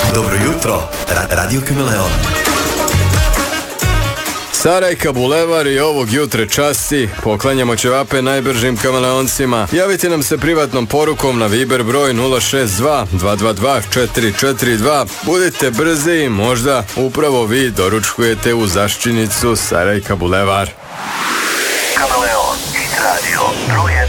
Dobro jutro, Radio Kameleon. Sarajka Bulevar i ovog jutre časti. Poklanjamo ćevape najbržim kameleoncima. Javite nam se privatnom porukom na Viber broj 062 222 442. Budite brzi, možda upravo vi doručkujete u zaščinicu Sarajka Bulevar. Kameleon, hit radio, broj 1.